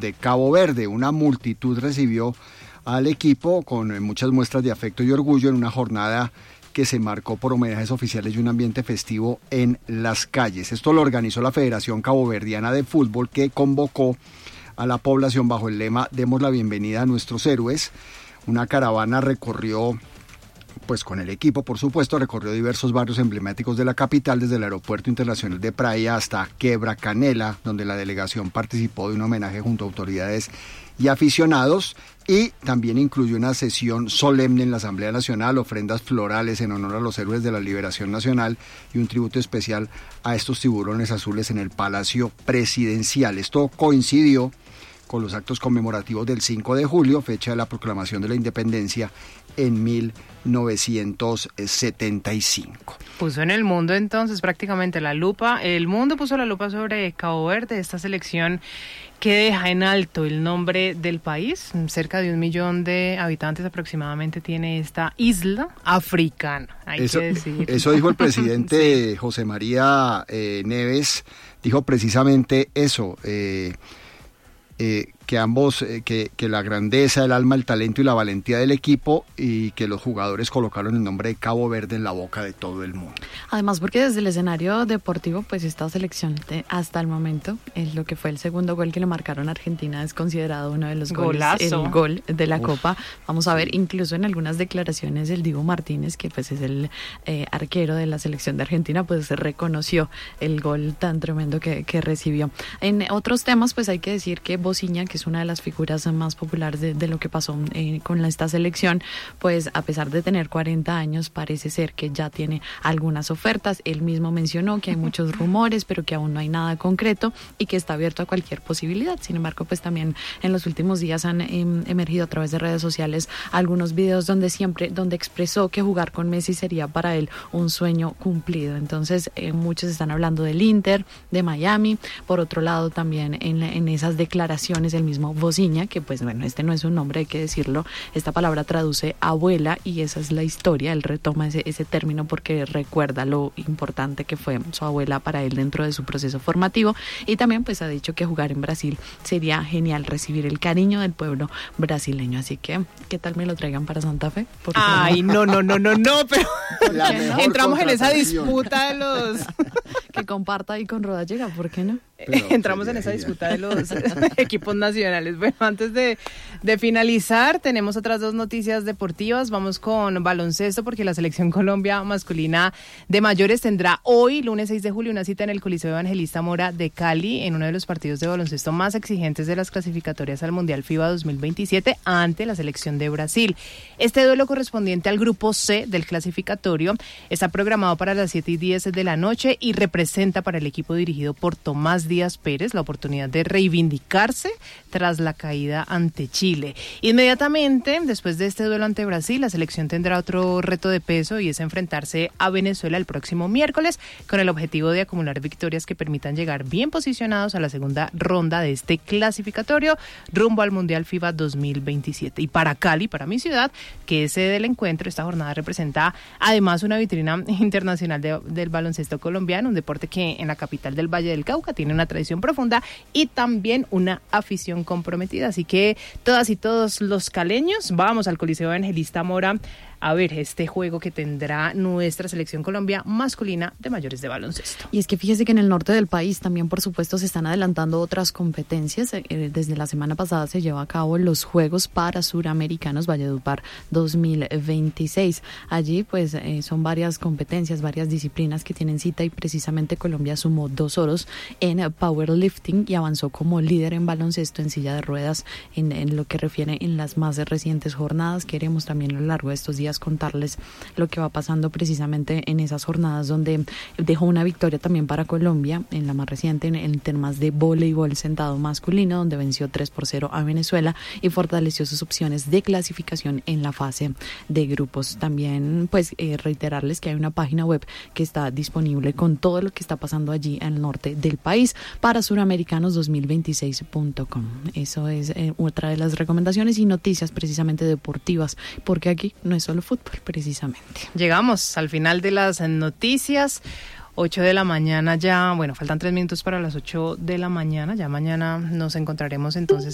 de Cabo Verde. Una multitud recibió al equipo con muchas muestras de afecto y orgullo en una jornada que se marcó por homenajes oficiales y un ambiente festivo en las calles. Esto lo organizó la Federación Caboverdiana de Fútbol, que convocó a la población bajo el lema "Demos la bienvenida a nuestros héroes". Una caravana recorrió, pues con el equipo por supuesto, recorrió diversos barrios emblemáticos de la capital, desde el Aeropuerto Internacional de Praia hasta Quebra Canela, donde la delegación participó de un homenaje junto a autoridades y aficionados, y también incluyó una sesión solemne en la Asamblea Nacional, ofrendas florales en honor a los héroes de la Liberación Nacional y un tributo especial a estos tiburones azules en el Palacio Presidencial. Esto coincidió con los actos conmemorativos del 5 de julio, fecha de la proclamación de la independencia en 1975. Puso en el mundo entonces prácticamente la lupa, el mundo puso la lupa sobre Cabo Verde, esta selección que deja en alto el nombre del país. Cerca de 1 millón de habitantes aproximadamente tiene esta isla africana, Eso dijo el presidente sí. José María Neves, dijo precisamente eso, que ambos, que la grandeza, el alma, el talento y la valentía del equipo, y que los jugadores colocaron el nombre de Cabo Verde en la boca de todo el mundo. Además, porque desde el escenario deportivo, pues esta selección hasta el momento, es lo que fue el segundo gol que le marcaron a Argentina, es considerado uno de los goles, el gol de la Copa. Vamos a ver, incluso en algunas declaraciones el Dibu Martínez, que pues es el arquero de la selección de Argentina, pues reconoció el gol tan tremendo que recibió. En otros temas, pues hay que decir que Bociña, que es una de las figuras más populares de lo que pasó con esta selección, pues a pesar de tener 40 años, parece ser que ya tiene algunas ofertas. Él mismo mencionó que hay muchos rumores, pero que aún no hay nada concreto y que está abierto a cualquier posibilidad. Sin embargo, pues también en los últimos días han emergido a través de redes sociales algunos videos donde expresó que jugar con Messi sería para él un sueño cumplido. Entonces, muchos están hablando del Inter, de Miami. Por otro lado, también en esas declaraciones, el mismo Bociña, que pues bueno, este no es un nombre, hay que decirlo, esta palabra traduce abuela, y esa es la historia. Él retoma ese término porque recuerda lo importante que fue su abuela para él dentro de su proceso formativo, y también pues ha dicho que jugar en Brasil sería genial, recibir el cariño del pueblo brasileño. Así que, ¿qué tal me lo traigan para Santa Fe? Ay, no, pero entramos en esa disputa de los... Que comparta ahí con Rodallega, ¿por qué no? Entramos en esa disputa de los equipos nacionales. Bueno, antes de finalizar, tenemos otras dos noticias deportivas. Vamos con baloncesto, porque la Selección Colombia masculina de mayores tendrá hoy, lunes 6 de julio, una cita en el Coliseo Evangelista Mora de Cali, en uno de los partidos de baloncesto más exigentes de las clasificatorias al Mundial FIBA 2027 ante la selección de Brasil. Este duelo, correspondiente al grupo C del clasificatorio, está programado para las 7:10 de la noche y representa para el equipo dirigido por Tomás Díaz Pérez la oportunidad de reivindicarse tras la caída ante Chile. Inmediatamente después de este duelo ante Brasil, la selección tendrá otro reto de peso, y es enfrentarse a Venezuela el próximo miércoles, con el objetivo de acumular victorias que permitan llegar bien posicionados a la segunda ronda de este clasificatorio rumbo al Mundial FIBA 2027. Y para Cali, para mi ciudad, que es sede del encuentro, esta jornada representa además una vitrina internacional del baloncesto colombiano, un deporte que en la capital del Valle del Cauca tiene una tradición profunda y también una afición comprometida. Así que todas y todos los caleños, vamos al Coliseo Evangelista Mora a ver este juego que tendrá nuestra Selección Colombia masculina de mayores de baloncesto. Y es que fíjese que en el norte del país también, por supuesto, se están adelantando otras competencias. Desde la semana pasada se lleva a cabo los Juegos para Suramericanos Valledupar 2026. Allí pues son varias competencias, varias disciplinas que tienen cita, y precisamente Colombia sumó 2 oros en powerlifting y avanzó como líder en baloncesto en silla de ruedas en lo que refiere en las más recientes jornadas. Queremos también a lo largo de estos días contarles lo que va pasando precisamente en esas jornadas, donde dejó una victoria también para Colombia en la más reciente en temas de voleibol sentado masculino, donde venció 3-0 a Venezuela y fortaleció sus opciones de clasificación en la fase de grupos. También pues reiterarles que hay una página web que está disponible con todo lo que está pasando allí al norte del país, para suramericanos2026.com. Eso es otra de las recomendaciones y noticias precisamente deportivas, porque aquí no es solo fútbol, precisamente. Llegamos al final de las noticias. 8 de la mañana ya, bueno, faltan 3 minutos para las 8 de la mañana. Ya mañana nos encontraremos entonces